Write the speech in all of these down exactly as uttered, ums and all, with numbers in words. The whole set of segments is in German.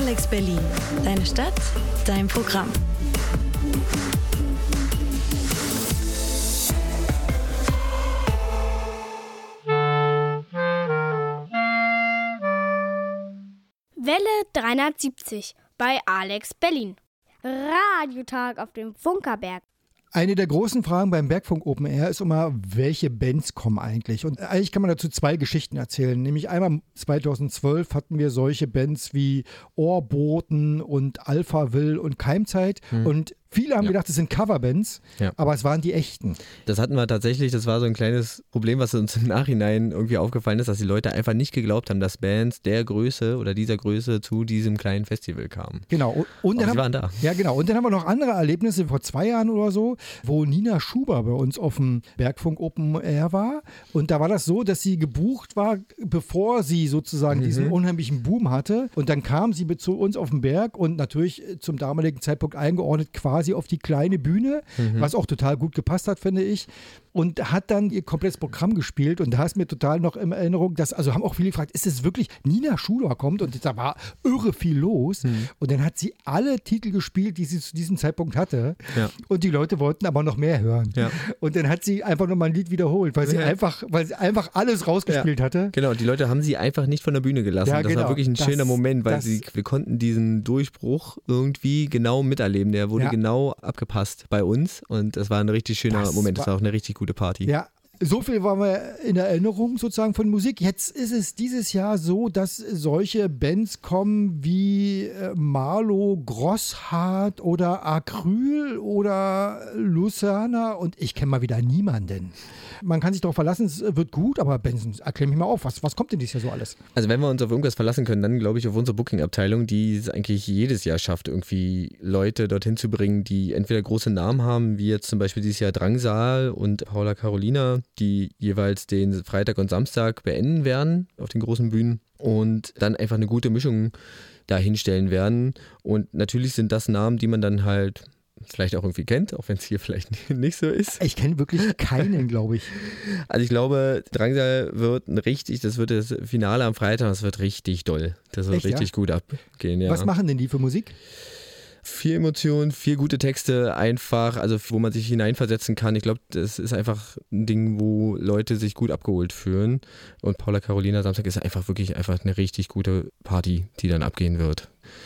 Alex Berlin. Deine Stadt, dein Programm. Welle dreihundertsiebzig bei Alex Berlin. Radiotag auf dem Funkerberg. Eine der großen Fragen beim Bergfunk Open Air ist immer, welche Bands kommen eigentlich? Und eigentlich kann man dazu zwei Geschichten erzählen. Nämlich einmal zweitausendzwölf hatten wir solche Bands wie Ohrboten und Alpha Will und Keimzeit. Hm. Und viele haben ja. gedacht, das sind Coverbands, ja. aber es waren die echten. Das hatten wir tatsächlich, das war so ein kleines Problem, was uns im Nachhinein irgendwie aufgefallen ist, dass die Leute einfach nicht geglaubt haben, dass Bands der Größe oder dieser Größe zu diesem kleinen Festival kamen. Genau. Und, und dann aber sie haben, waren da. Ja, genau. Und dann haben wir noch andere Erlebnisse, vor zwei Jahren oder so, wo Nina Schuber bei uns auf dem Bergfunk Open Air war. Und da war das so, dass sie gebucht war, bevor sie sozusagen mhm. diesen unheimlichen Boom hatte. Und dann kam sie zu uns auf den Berg und natürlich zum damaligen Zeitpunkt eingeordnet quasi auf die kleine Bühne, mhm. was auch total gut gepasst hat, finde ich. Und hat dann ihr komplettes Programm gespielt und da ist mir total noch in Erinnerung, dass, also haben auch viele gefragt, ist es wirklich Nina Schuler kommt? Und da war irre viel los. Mhm. Und dann hat sie alle Titel gespielt, die sie zu diesem Zeitpunkt hatte. Ja. Und die Leute wollten aber noch mehr hören. Ja. Und dann hat sie einfach nochmal ein Lied wiederholt, weil sie ja. einfach, weil sie einfach alles rausgespielt ja. hatte. Genau, die Leute haben sie einfach nicht von der Bühne gelassen. Ja, das genau. war wirklich ein das, schöner Moment, weil sie, wir konnten diesen Durchbruch irgendwie genau miterleben. Der wurde ja. genau abgepasst bei uns und das war ein richtig schöner das Moment. Das war auch eine richtig gute Party. Ja, so viel waren wir in Erinnerung sozusagen von Musik. Jetzt ist es dieses Jahr so, dass solche Bands kommen wie Marlow, Grosshardt oder Acryl oder Lucerne und ich kenne mal wieder niemanden. Man kann sich darauf verlassen, es wird gut, aber Benson, erklär mich mal auf, was, was kommt denn dieses Jahr so alles? Also wenn wir uns auf irgendwas verlassen können, dann glaube ich auf unsere Booking-Abteilung, die es eigentlich jedes Jahr schafft, irgendwie Leute dorthin zu bringen, die entweder große Namen haben, wie jetzt zum Beispiel dieses Jahr Drangsal und Paula Carolina, die jeweils den Freitag und Samstag beenden werden auf den großen Bühnen und dann einfach eine gute Mischung da hinstellen werden. Und natürlich sind das Namen, die man dann halt vielleicht auch irgendwie kennt, auch wenn es hier vielleicht nicht so ist. Ich kenne wirklich keinen, glaube ich. Also ich glaube, Drangsal wird ein richtig, das wird das Finale am Freitag, das wird richtig doll. Das wird Echt, richtig ja? gut abgehen, ja. Was machen denn die für Musik? Viel Emotion, viel gute Texte, einfach, also wo man sich hineinversetzen kann. Ich glaube, das ist einfach ein Ding, wo Leute sich gut abgeholt fühlen. Und Paula Carolina Samstag ist einfach wirklich einfach eine richtig gute Party, die dann abgehen wird.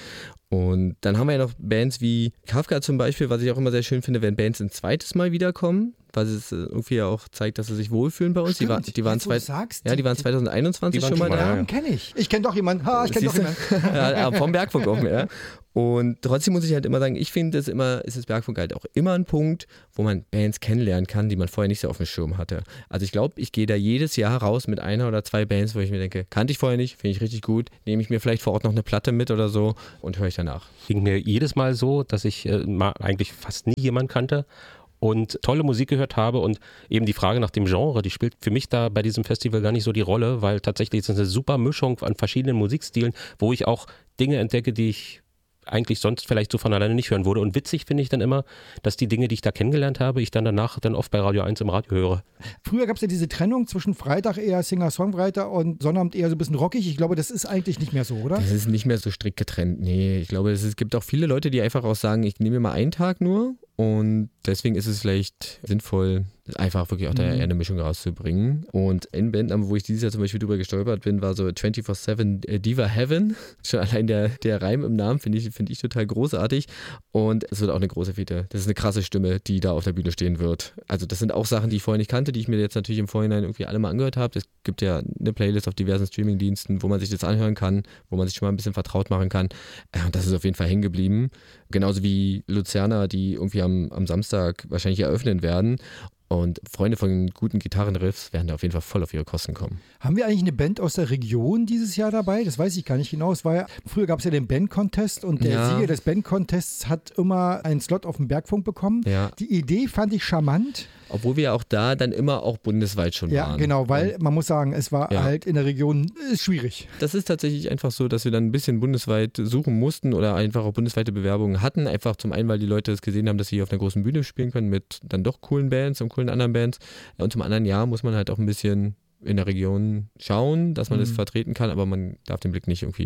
Und dann haben wir ja noch Bands wie Kafka zum Beispiel, was ich auch immer sehr schön finde, wenn Bands ein zweites Mal wiederkommen, weil es irgendwie ja auch zeigt, dass sie sich wohlfühlen bei uns. Stimmt, die, war, die, waren zwei, sagst, ja, die waren zwanzig einundzwanzig die waren schon mal da. Den kenne ich. Ich kenne doch jemanden. Ha, ich kenne doch jemanden. Ja, vom Bergfunk auch mehr. Und trotzdem muss ich halt immer sagen, ich finde, es immer, ist das Bergfunk halt auch immer ein Punkt, wo man Bands kennenlernen kann, die man vorher nicht so auf dem Schirm hatte. Also ich glaube, ich gehe da jedes Jahr raus mit einer oder zwei Bands, wo ich mir denke, kannte ich vorher nicht, finde ich richtig gut, nehme ich mir vielleicht vor Ort noch eine Platte mit oder so und höre ich danach. Ging mir jedes Mal so, dass ich äh, mal eigentlich fast nie jemanden kannte und tolle Musik gehört habe und eben die Frage nach dem Genre, die spielt für mich da bei diesem Festival gar nicht so die Rolle, weil tatsächlich ist es eine super Mischung an verschiedenen Musikstilen, wo ich auch Dinge entdecke, die ich eigentlich sonst vielleicht so von alleine nicht hören würde. Und witzig finde ich dann immer, dass die Dinge, die ich da kennengelernt habe, ich dann danach dann oft bei Radio eins im Radio höre. Früher gab es ja diese Trennung zwischen Freitag eher Singer-Songwriter und Sonnabend eher so ein bisschen rockig. Ich glaube, das ist eigentlich nicht mehr so, oder? Das ist nicht mehr so strikt getrennt. Nee, ich glaube, es, es gibt auch viele Leute, die einfach auch sagen, ich nehme mir mal einen Tag nur und deswegen ist es vielleicht sinnvoll, einfach wirklich auch da eher eine Mischung rauszubringen. Und ein Bandname, wo ich dieses Jahr zum Beispiel drüber gestolpert bin, war so vierundzwanzig sieben Diva Heaven. Schon allein der, der Reim im Namen finde ich, find ich total großartig. Und es wird auch eine große Fete. Das ist eine krasse Stimme, die da auf der Bühne stehen wird. Also das sind auch Sachen, die ich vorher nicht kannte, die ich mir jetzt natürlich im Vorhinein irgendwie alle mal angehört habe. Es gibt ja eine Playlist auf diversen Streamingdiensten, wo man sich das anhören kann, wo man sich schon mal ein bisschen vertraut machen kann. Und das ist auf jeden Fall hängen geblieben. Genauso wie Luzerna, die irgendwie am, am Samstag wahrscheinlich eröffnen werden. Und Freunde von guten Gitarrenriffs werden da auf jeden Fall voll auf ihre Kosten kommen. Haben wir eigentlich eine Band aus der Region dieses Jahr dabei? Das weiß ich gar nicht genau. Es war ja, früher gab es ja den Band-Contest und der ja. Sieger des Band-Contests hat immer einen Slot auf dem Bergfunk bekommen. Ja. Die Idee fand ich charmant. Obwohl wir ja auch da dann immer auch bundesweit schon ja, waren. Ja, genau, weil man muss sagen, es war ja. halt in der Region ist schwierig. Das ist tatsächlich einfach so, dass wir dann ein bisschen bundesweit suchen mussten oder einfach auch bundesweite Bewerbungen hatten. Einfach zum einen, weil die Leute es gesehen haben, dass sie auf einer großen Bühne spielen können mit dann doch coolen Bands und coolen anderen Bands. Und zum anderen, ja, muss man halt auch ein bisschen in der Region schauen, dass man mhm. das vertreten kann, aber man darf den Blick nicht irgendwie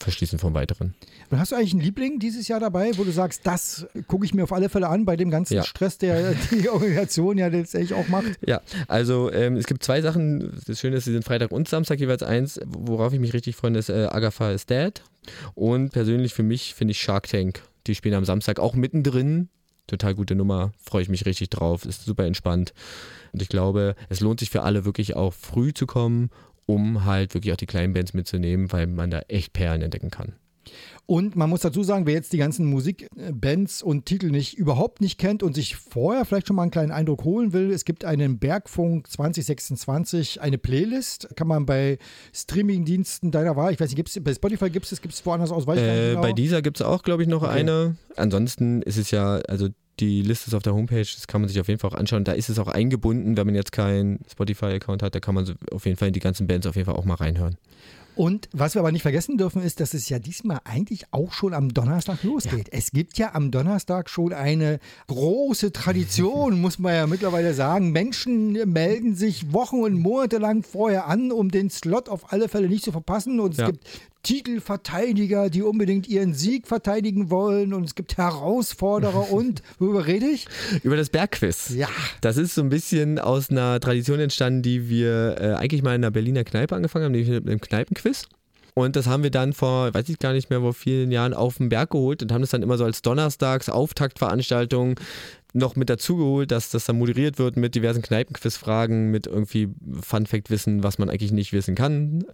verschließen vom Weiteren. Und hast du eigentlich einen Liebling dieses Jahr dabei, wo du sagst, das gucke ich mir auf alle Fälle an, bei dem ganzen ja. Stress, der die Organisation ja letztendlich auch macht? Ja, also ähm, es gibt zwei Sachen. Das Schöne ist, sie sind Freitag und Samstag jeweils eins. Worauf ich mich richtig freue, ist äh, Agatha is Dead. Und persönlich für mich finde ich Shark Tank. Die spielen am Samstag auch mittendrin. Total gute Nummer, freue ich mich richtig drauf, ist super entspannt. Und ich glaube, es lohnt sich für alle wirklich auch früh zu kommen, um halt wirklich auch die kleinen Bands mitzunehmen, weil man da echt Perlen entdecken kann. Und man muss dazu sagen, wer jetzt die ganzen Musikbands und Titel nicht überhaupt nicht kennt und sich vorher vielleicht schon mal einen kleinen Eindruck holen will, es gibt einen Bergfunk zwanzig sechsundzwanzig, eine Playlist, kann man bei Streamingdiensten deiner Wahl, ich weiß nicht, gibt's, bei Spotify gibt es, gibt es woanders aus, weiß ich gar nicht genau. Bei dieser gibt es auch, glaube ich, noch okay. eine. Ansonsten ist es ja, also die Liste ist auf der Homepage, das kann man sich auf jeden Fall auch anschauen. Da ist es auch eingebunden, wenn man jetzt keinen Spotify-Account hat, da kann man so auf jeden Fall in die ganzen Bands auf jeden Fall auch mal reinhören. Und was wir aber nicht vergessen dürfen, ist, dass es ja diesmal eigentlich auch schon am Donnerstag losgeht. Ja. Es gibt ja am Donnerstag schon eine große Tradition, muss man ja mittlerweile sagen. Menschen melden sich Wochen und Monate lang vorher an, um den Slot auf alle Fälle nicht zu verpassen. Und es ja. gibt Titelverteidiger, die unbedingt ihren Sieg verteidigen wollen, und es gibt Herausforderer und, worüber rede ich? Über das Bergquiz. Ja. Das ist so ein bisschen aus einer Tradition entstanden, die wir äh, eigentlich mal in einer Berliner Kneipe angefangen haben, nämlich mit einem Kneipenquiz. Und das haben wir dann vor, weiß ich gar nicht mehr, vor vielen Jahren auf den Berg geholt und haben das dann immer so als Donnerstags Auftaktveranstaltung noch mit dazugeholt, dass das dann moderiert wird mit diversen Kneipenquiz-Fragen, mit irgendwie Fun-Fact-Wissen, was man eigentlich nicht wissen kann.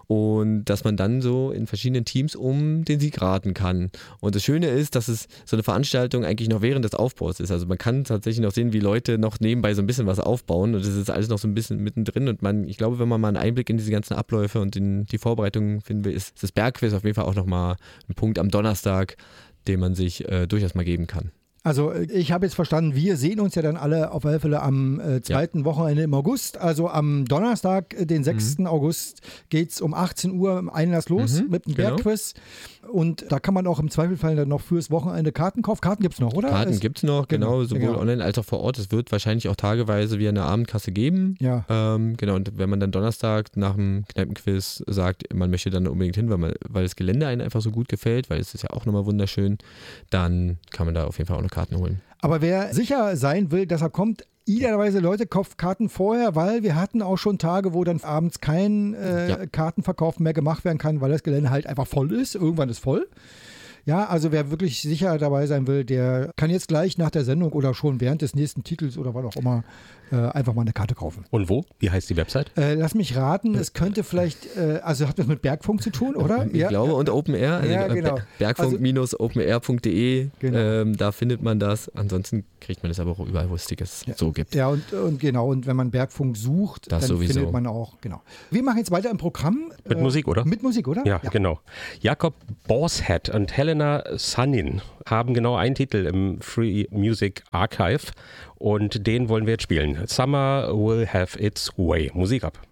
Und dass man dann so in verschiedenen Teams um den Sieg raten kann. Und das Schöne ist, dass es so eine Veranstaltung eigentlich noch während des Aufbaus ist. Also man kann tatsächlich noch sehen, wie Leute noch nebenbei so ein bisschen was aufbauen. Und das ist alles noch so ein bisschen mittendrin. Und man, ich glaube, wenn man mal einen Einblick in diese ganzen Abläufe und in die Vorbereitungen finden will, ist das Bergquiz auf jeden Fall auch nochmal ein Punkt am Donnerstag, den man sich äh, durchaus mal geben kann. Also ich habe jetzt verstanden, wir sehen uns ja dann alle auf alle Fälle am äh, zweiten ja. Wochenende im August. Also am Donnerstag, den sechsten Mhm. August, geht es um achtzehn Uhr im Einlass los mhm, mit dem genau. Bergquiz. Und da kann man auch im Zweifelsfall dann noch fürs Wochenende Karten kaufen. Karten gibt es noch, oder? Karten gibt es noch, genau, genau, sowohl genau. online als auch vor Ort. Es wird wahrscheinlich auch tageweise wie eine Abendkasse geben. Ja. Ähm, genau, und wenn man dann Donnerstag nach dem Kneipenquiz sagt, man möchte dann unbedingt hin, weil, man, weil das Gelände einem einfach so gut gefällt, weil es ist ja auch nochmal wunderschön, dann kann man da auf jeden Fall auch noch Karten holen. Aber wer sicher sein will, dass er kommt, idealerweise Leute, kauft Karten vorher, weil wir hatten auch schon Tage, wo dann abends kein äh, ja. Kartenverkauf mehr gemacht werden kann, weil das Gelände halt einfach voll ist. Irgendwann ist voll. Ja, also wer wirklich sicher dabei sein will, der kann jetzt gleich nach der Sendung oder schon während des nächsten Titels oder was auch immer äh, einfach mal eine Karte kaufen. Und wo? Wie heißt die Website? Äh, lass mich raten, es könnte vielleicht, äh, also hat das mit Bergfunk zu tun, oder? Ich ja, glaube, ja. und Open Air, also ja, genau. bergfunk Bindestrich open air punkt de, genau. ähm, da findet man das. Ansonsten kriegt man das aber auch überall, wo es Tickets ja. so gibt. Ja, und, und genau, und wenn man Bergfunk sucht, das dann sowieso. findet man auch, genau. Wir machen jetzt weiter im Programm. Mit äh, Musik, oder? Mit Musik, oder? Ja, ja. genau. Jakob Borshead und Helena Sanin haben genau einen Titel im Free Music Archive und den wollen wir jetzt spielen. Summer Will Have Its Way. Musik ab.